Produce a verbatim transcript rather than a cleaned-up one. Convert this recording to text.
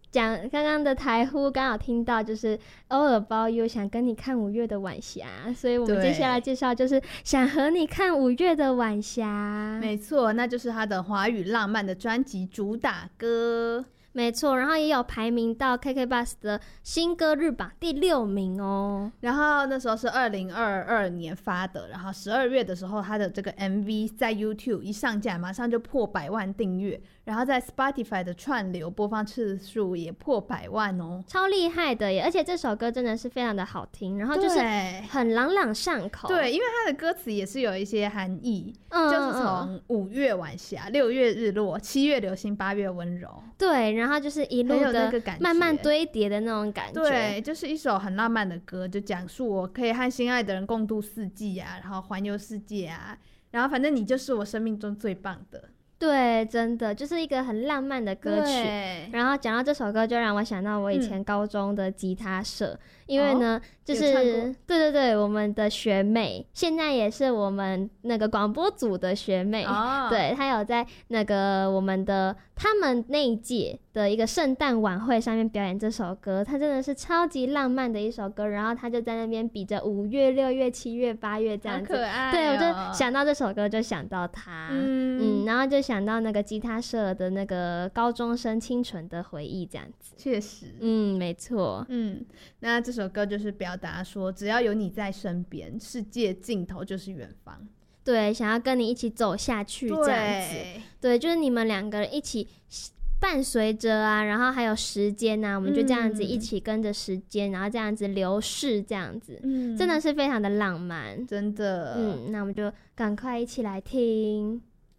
讲刚刚的台呼，刚好听到就是偶尔包又想跟你看五月的晚霞，所以我们接下来介绍就是想和你看五月的晚霞。 没错，那就是他的华语浪漫的专辑主打歌。 没错，然后也有排名到 K K B O X 的新歌日榜第六名哦。 然后那时候是二零二二年发的，然后十二月的时候，他的这个 M V 在 YouTube 一上架，马上就破百万订阅，然后在 Spotify 的串流播放次数也破百万哦， 超厉害的耶！而且这首歌真的是非常的好听，然后就是很朗朗上口。 对，因为它的歌词也是有一些含义，嗯、就是从五月晚霞、六月日落、七月流星、八月温柔。 对，然后就是一路的慢慢堆叠的那种感觉。 对，就是一首很浪漫的歌，就讲述我可以和心爱的人共度四季啊，然后环游世界啊，然后反正你就是我生命中最棒的。 对，真的就是一个很浪漫的歌曲。然后讲到这首歌，就让我想到我以前高中的吉他社，嗯、因为呢，哦、就是对对对，我们的学妹现在也是我们那个广播组的学妹，哦、对，她有在那个我们的他们那一届的一个圣诞晚会上面表演这首歌，它真的是超级浪漫的一首歌。然后她就在那边比着五月、六月、七月、八月这样子， 好可爱哦、 对，我就想到这首歌，就想到她，嗯, 嗯，然后就想到那个吉他社的那个高中生清纯的回忆，这样子。 确实， 嗯，没错， 嗯，那这首歌就是表达说，只要有你在身边，世界尽头就是远方。 对，想要跟你一起走下去，这样子。对，就是你们两个人一起伴随着啊，然后还有时间啊，我们就这样子一起跟着时间、嗯，然后这样子流逝，这样子，嗯，真的是非常的浪漫， 真的。 嗯，那我们就赶快一起来听。